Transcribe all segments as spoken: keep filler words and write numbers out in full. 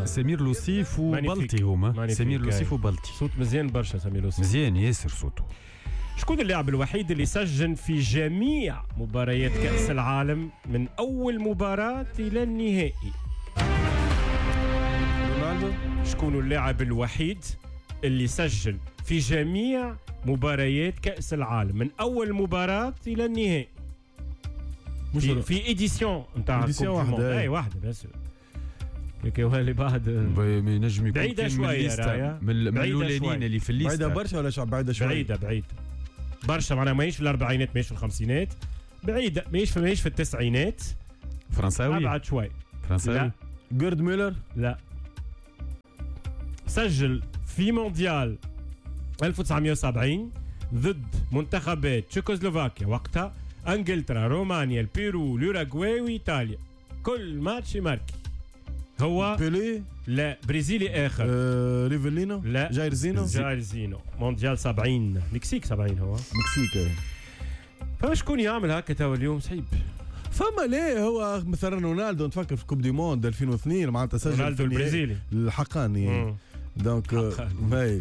آه. سمير لوسيف وبلطي هما سمير لوسيف وبلطي صوت مزيان برشا سمير لوسيف مزيان ياسر صوته. شكون اللاعب الوحيد اللي سجل في جميع مباريات كأس العالم من أول مباراة إلى النهائي؟ رونالدو. شكون اللاعب الوحيد اللي سجل في جميع مباريات كأس العالم من أول مباراة إلى النهائي؟ مش في, في إديسيون نتاع إديسيون واحدة. أي واحدة بس كي هو اللي بعد ما ينجم يكون بعيدة شوية من الأولانيين اللي في الليستة. بعيدة برشا ولا شعب بعيدة شوية؟ بعيدة بعيدة برشا معناها ماهيش في الأربعينات ماهيش في الخمسينات بعيدة ماهيش في ماهيش في التسعينات فرنساوي أبعد شوي فرنساوي لا جورد ميلر لا سجل في مونديال ألف وتسعمية وسبعين ضد منتخبات تشيكوسلوفاكيا وقتها انجلترا رومانيا البيرو اليوراغواي وايطاليا كل ماتش ماركي هو بيلي لا برازيلي اخر آه ريفيلينو لا جاير زينو جاير زينو مونديال سبعين مكسيك سبعين هو مكسيك. فشكون يعمل هكا تو اليوم صعيب فما ليه هو مثلا رونالدو نتفكر في كوب دي موند ألفين واثنين معناتها سجل رونالدو البرازيلي الحقاني دونك باي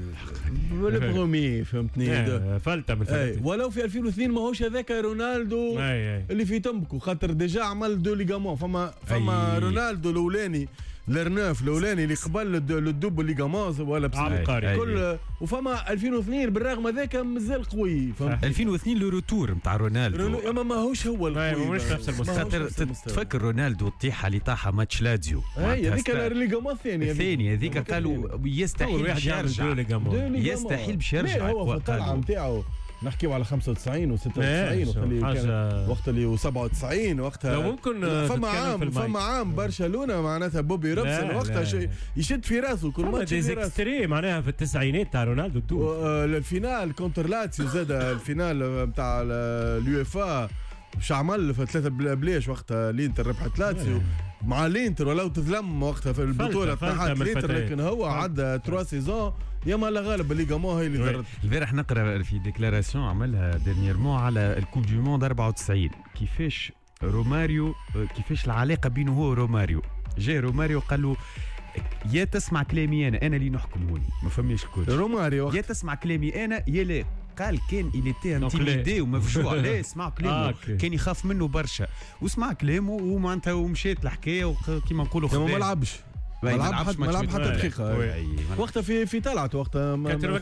البرومي فهمتني فلتة من فلتة ولو في ألفين واثنين ماهوش هذاك رونالدو أي أي. اللي في تمبكو خاطر ديجا عمل دو ليغامون فما فما رونالدو الاولاني لرنوف الاولاني اللي قبل الدوب ليغامون ولا عبقري كل وفما ألفين واثنين بالرغم هذاك مازال قوي ألفين واثنين لو روتور نتاع رونالدو اما ماهوش هو القوي مش نفس المستوى خاطر تفكر رونالدو الطيحه اللي طاحها ماتش لازيو اي هذيك الليغامون الثاني الثاني هذيك قالوا يستحيل باش يرجع يستحيل باش يرجع هو الطلعه نتاعو نحكيو على خمسة وتسعين وستة وتسعين وقت اللي كان وقت اللي وسبعة وتسعين وقتها لو ممكن فما عام فما عام برشلونه معناتها بوبي روبسون وقتها شيء يشد في راسه كل ماتش في راسه معناها في التسعينات تاع رونالدو الدوب الفينال كونتر لاتسيو زاد الفينال نتاع اليو اف ا مش عمل في ثلاثة بلاش وقتها الانتر ربحت لاتسيو مع الانتر ولو تظلم وقتها في البطوله تاعت الانتر لكن هو عدى ثلاثة سيزون ياما لا غالب الليغامون هي اللي درت. البارح نقرا في ديكلاراسيون عملها ديرنييرمون على الكوب دو موند أربعة وتسعين كيفاش روماريو كيفاش العلاقه بينه هو وروماريو جاي روماريو قال له يا تسمع كلامي انا انا اللي نحكم هوني ما فهمنيش الكل روماريو يا تسمع كلامي انا يا لا قال كان إليتي انتيميدي ومفجوع لا اسمع كلامه آه كان يخاف منه برشا وسمع كلامه ومعناتها ومشيت الحكايه وكيما نقولوا خذ ما لعبش ما لعب ما لعب حتى دقيقه وقتها في في طلعت وقتها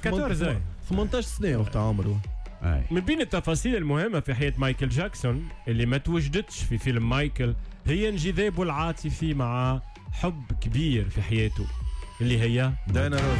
ثمانية عشر سنه وقتها عمره. من بين التفاصيل المهمه في حياه مايكل جاكسون اللي ما توجدتش في فيلم مايكل هي انجذابه العاطفي مع حب كبير في حياته اللي هي ديانا روس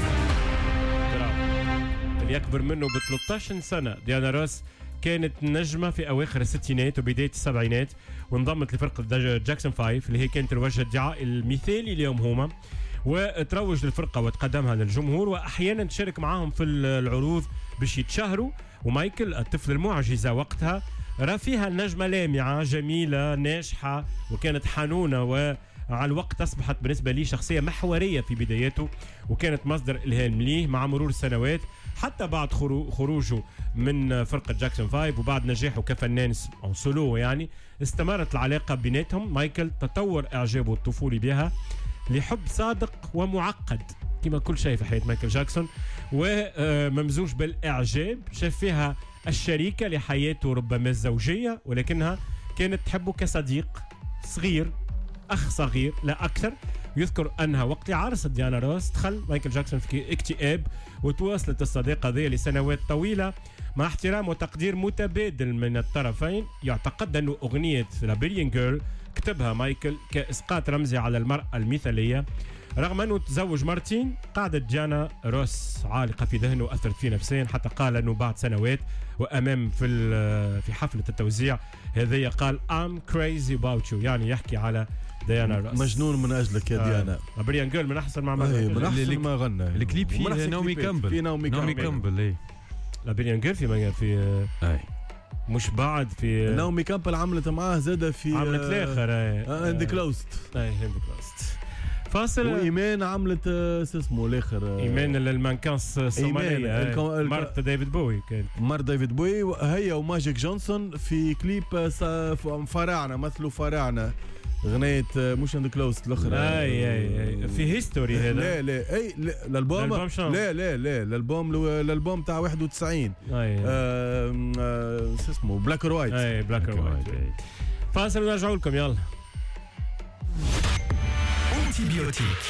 اللي أكبر منه ب ثلاثة عشر سنة. ديانا روس كانت نجمة في أواخر الستينات وبداية السبعينات وانضمت لفرقة جاكسون فايف اللي هي كانت الوجه الدعائي المثالي اليوم هما وتروج للفرقة وتقدمها للجمهور وأحيانا تشارك معهم في العروض باش يتشهروا. ومايكل الطفل المعجزة وقتها راه فيها النجمة لامعة جميلة ناجحة وكانت حنونة و على الوقت أصبحت بالنسبة لي شخصية محورية في بداياته وكانت مصدر إلهام ليه مع مرور السنوات حتى بعد خروجه من فرقة جاكسون فايف وبعد نجاحه كفنان سولو يعني استمرت العلاقة بيناتهم. مايكل تطور إعجابه الطفولي بها لحب صادق ومعقد كما كل شيء في حياة مايكل جاكسون وممزوج بالإعجاب شاف فيها الشريكة لحياته ربما الزوجية ولكنها كانت تحبه كصديق صغير أخ صغير لا أكثر. يذكر أنها وقت عرس ديانا روس دخل مايكل جاكسون في اكتئاب وتواصلت الصداقة ذي لسنوات طويلة مع احترام وتقدير متبادل من الطرفين. يعتقد أن أغنية لابيليان جيرل كتبها مايكل كإسقاط رمزي على المرأة المثالية. رغم أنه تزوج مرتين قعدت ديانا روس عالقة في ذهنه وأثرت فيه نفسيا حتى قال أنه بعد سنوات وأمام في في حفلة التوزيع هذه قال I'm crazy about you يعني يحكي على ديانا روس مجنون من أجلك يا ديانا. لابريان جيرل من أحسن ما عمل من أحسن ما غنى الكليب فيه نومي كامبل في نومي كامبل لابريان جيرل في في أي مش بعد في نومي كامبل عملت معاه زادة في عملت الآخر اند كلوزد اي اند كلوزد فاصل. وإيمان عملت اسمه الآخر إيمان المانكانس الصومالية مرت ديفيد بوي كانت مرت ديفيد بوي هي وماجيك جونسون في كليب فراعنة مثلوا فراعنة غنية مش اند كلوز الاخرى. اي اي اي في هيستوري هذا. لا لا اي لا الالبوم لا لا لا الالبوم الالبوم تاع واحد وتسعين. اي شو اسمه بلاك اور وايت. اي بلاك اور وايت. فاصل ونرجعوا لكم يلا. أنتيبيوتيك